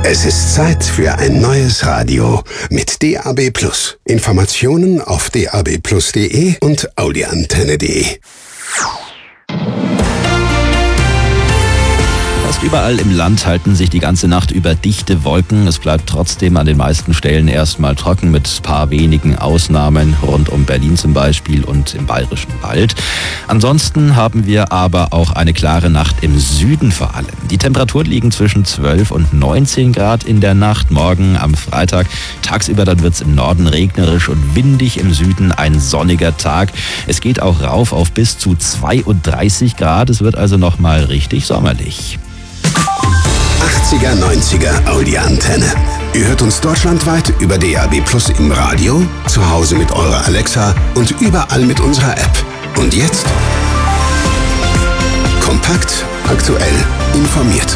Es ist Zeit für ein neues Radio mit DAB+. Informationen auf dabplus.de und audioantenne.de. Fast überall im Land halten sich die ganze Nacht über dichte Wolken. Es bleibt trotzdem an den meisten Stellen erstmal trocken mit ein paar wenigen Ausnahmen, rund um Berlin zum Beispiel und im Bayerischen Wald. Ansonsten haben wir aber auch eine klare Nacht im Süden vor allem. Die Temperaturen liegen zwischen 12 und 19 Grad in der Nacht. Morgen am Freitag tagsüber dann wird es im Norden regnerisch und windig, im Süden ein sonniger Tag. Es geht auch rauf auf bis zu 32 Grad. Es wird also nochmal richtig sommerlich. 80er, 90er Audioantenne. Ihr hört uns deutschlandweit über DAB+ im Radio, zu Hause mit eurer Alexa und überall mit unserer App. Und jetzt? Kompakt, aktuell, informiert.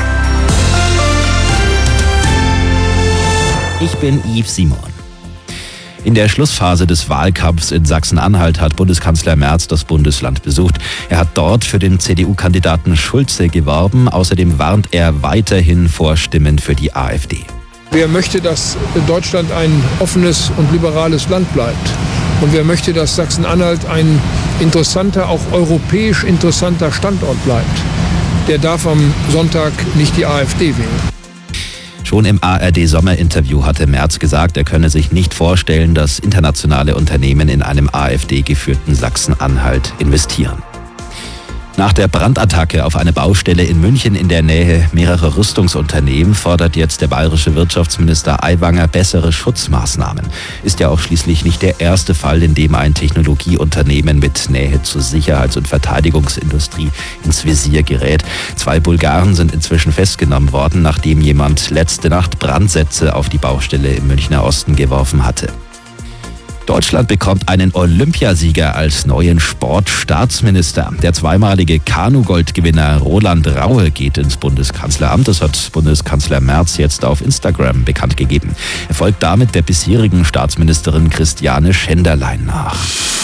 Ich bin Yves Simon. In der Schlussphase des Wahlkampfs in Sachsen-Anhalt hat Bundeskanzler Merz das Bundesland besucht. Er hat dort für den CDU-Kandidaten Schulze geworben. Außerdem warnt er weiterhin vor Stimmen für die AfD. Wer möchte, dass Deutschland ein offenes und liberales Land bleibt? Und wer möchte, dass Sachsen-Anhalt ein interessanter, auch europäisch interessanter Standort bleibt? Der darf am Sonntag nicht die AfD wählen. Schon im ARD-Sommerinterview hatte Merz gesagt, er könne sich nicht vorstellen, dass internationale Unternehmen in einem AfD-geführten Sachsen-Anhalt investieren. Nach der Brandattacke auf eine Baustelle in München in der Nähe mehrerer Rüstungsunternehmen fordert jetzt der bayerische Wirtschaftsminister Aiwanger bessere Schutzmaßnahmen. Ist ja auch schließlich nicht der erste Fall, in dem ein Technologieunternehmen mit Nähe zur Sicherheits- und Verteidigungsindustrie ins Visier gerät. 2 Bulgaren sind inzwischen festgenommen worden, nachdem jemand letzte Nacht Brandsätze auf die Baustelle im Münchner Osten geworfen hatte. Deutschland bekommt einen Olympiasieger als neuen Sportstaatsminister. Der zweimalige Kanu-Goldgewinner Roland Raue geht ins Bundeskanzleramt. Das hat Bundeskanzler Merz jetzt auf Instagram bekannt gegeben. Er folgt damit der bisherigen Staatsministerin Christiane Schenderlein nach.